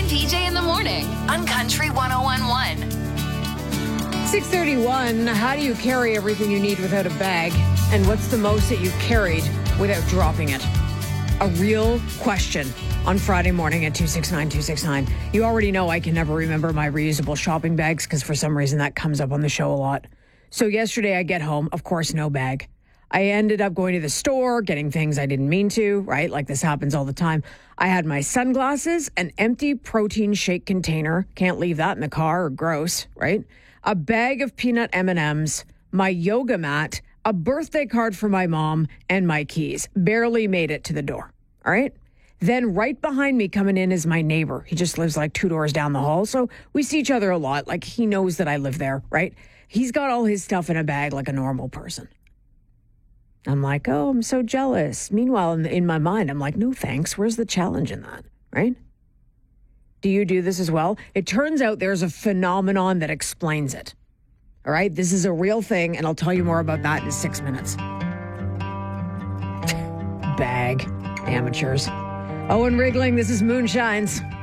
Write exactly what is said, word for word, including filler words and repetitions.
P J in the morning on Country one oh one point one. six thirty-one, how do you carry everything you need without a bag? And what's the most that you've carried without dropping it? A real question on Friday morning at two six nine, two six nine. You already know I can never remember my reusable shopping bags because for some reason that comes up on the show a lot. So yesterday I get home, of course, no bag. I ended up going to the store, getting things I didn't mean to, right? Like this happens all the time. I had my sunglasses, an empty protein shake container. Can't leave that in the car, or gross, right? A bag of peanut M and M's, my yoga mat, a birthday card for my mom, and my keys. Barely made it to the door, all right? Then right behind me coming in is my neighbor. He just lives like two doors down the hall, so we see each other a lot. Like he knows that I live there, right? He's got all his stuff in a bag like a normal person. I'm like, oh, I'm so jealous. Meanwhile, in, in my mind, I'm like, no thanks. Where's the challenge in that, right? Do you do this as well? It turns out there's a phenomenon that explains it. All right? This is a real thing, and I'll tell you more about that in six minutes. Bag. Amateurs. Owen Rigling, this is Moonshines.